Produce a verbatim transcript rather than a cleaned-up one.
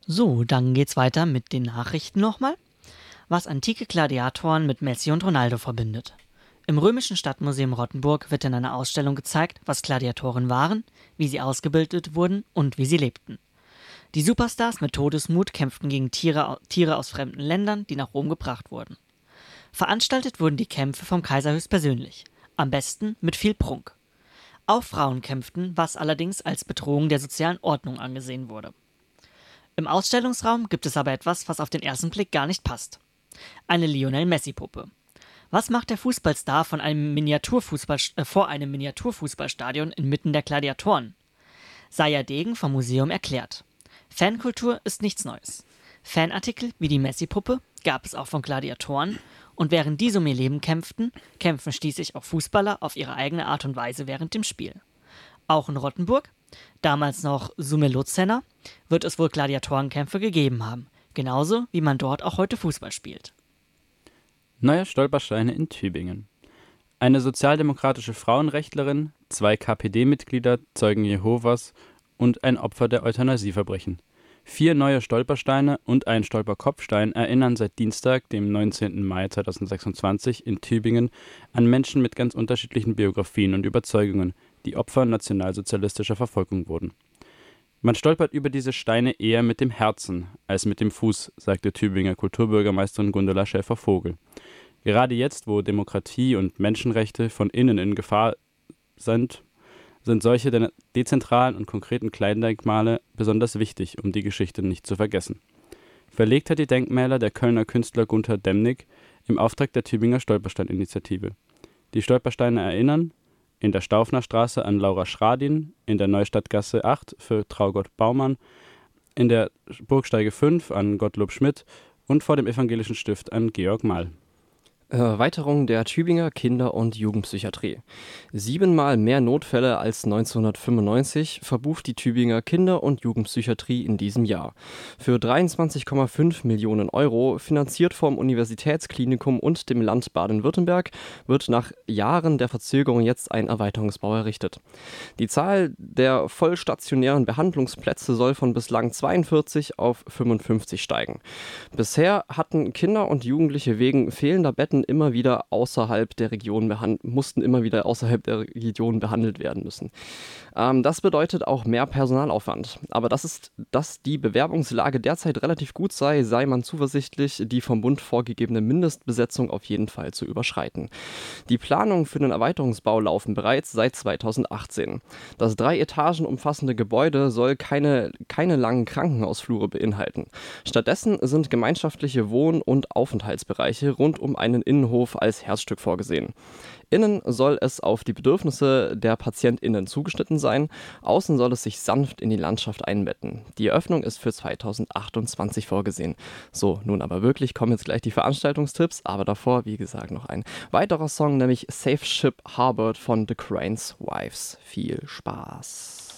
So, dann geht's weiter mit den Nachrichten nochmal. Was antike Gladiatoren mit Messi und Ronaldo verbindet. Im römischen Stadtmuseum Rottenburg wird in einer Ausstellung gezeigt, was Gladiatoren waren, wie sie ausgebildet wurden und wie sie lebten. Die Superstars mit Todesmut kämpften gegen Tiere, Tiere aus fremden Ländern, die nach Rom gebracht wurden. Veranstaltet wurden die Kämpfe vom Kaiser höchstpersönlich, am besten mit viel Prunk. Auch Frauen kämpften, was allerdings als Bedrohung der sozialen Ordnung angesehen wurde. Im Ausstellungsraum gibt es aber etwas, was auf den ersten Blick gar nicht passt. Eine Lionel Messi-Puppe. Was macht der Fußballstar von einem Miniaturfußball, äh, vor einem Miniaturfußballstadion inmitten der Gladiatoren? Saya Degen vom Museum erklärt. Fankultur ist nichts Neues. Fanartikel wie die Messi-Puppe gab es auch von Gladiatoren und während diese um ihr Leben kämpften, kämpfen schließlich auch Fußballer auf ihre eigene Art und Weise während dem Spiel. Auch in Rottenburg, damals noch Sumelozena, wird es wohl Gladiatorenkämpfe gegeben haben, genauso wie man dort auch heute Fußball spielt. Neue Stolpersteine in Tübingen. Eine sozialdemokratische Frauenrechtlerin, zwei K P D-Mitglieder, Zeugen Jehovas und ein Opfer der Euthanasieverbrechen. Vier neue Stolpersteine und ein Stolperkopfstein erinnern seit Dienstag, dem neunzehnten Mai zweitausendsechsundzwanzig, in Tübingen an Menschen mit ganz unterschiedlichen Biografien und Überzeugungen, die Opfer nationalsozialistischer Verfolgung wurden. Man stolpert über diese Steine eher mit dem Herzen als mit dem Fuß, sagte Tübinger Kulturbürgermeisterin Gundula Schäfer-Vogel. Gerade jetzt, wo Demokratie und Menschenrechte von innen in Gefahr sind, sind solche de- dezentralen und konkreten Kleindenkmale besonders wichtig, um die Geschichte nicht zu vergessen. Verlegt hat die Denkmäler der Kölner Künstler Gunther Demnig im Auftrag der Tübinger Stolperstein-Initiative. Die Stolpersteine erinnern in der Staufnerstraße an Laura Schradin, in der Neustadtgasse acht für Traugott Baumann, in der Burgsteige fünf an Gottlob Schmidt und vor dem Evangelischen Stift an Georg Mall. Erweiterung der Tübinger Kinder- und Jugendpsychiatrie. Siebenmal mehr Notfälle als neunzehnhundertfünfundneunzig verbucht die Tübinger Kinder- und Jugendpsychiatrie in diesem Jahr. Für dreiundzwanzig Komma fünf Millionen Euro, finanziert vom Universitätsklinikum und dem Land Baden-Württemberg, wird nach Jahren der Verzögerung jetzt ein Erweiterungsbau errichtet. Die Zahl der vollstationären Behandlungsplätze soll von bislang zweiundvierzig auf fünfundfünfzig steigen. Bisher hatten Kinder und Jugendliche wegen fehlender Betten immer wieder außerhalb der Region behand- mussten immer wieder außerhalb der Region behandelt werden müssen. Ähm, das bedeutet auch mehr Personalaufwand. Aber das ist, dass die Bewerbungslage derzeit relativ gut sei, sei man zuversichtlich, die vom Bund vorgegebene Mindestbesetzung auf jeden Fall zu überschreiten. Die Planungen für den Erweiterungsbau laufen bereits seit zweitausendachtzehn. Das drei Etagen umfassende Gebäude soll keine, keine langen Krankenhausflure beinhalten. Stattdessen sind gemeinschaftliche Wohn- und Aufenthaltsbereiche rund um einen Innenhof als Herzstück vorgesehen. Innen soll es auf die Bedürfnisse der PatientInnen zugeschnitten sein, außen soll es sich sanft in die Landschaft einbetten. Die Eröffnung ist für zweitausendachtundzwanzig vorgesehen. So, nun aber wirklich kommen jetzt gleich die Veranstaltungstipps, aber davor, wie gesagt, noch ein weiterer Song, nämlich Safe Ship Harbored von The Cranes Wives. Viel Spaß!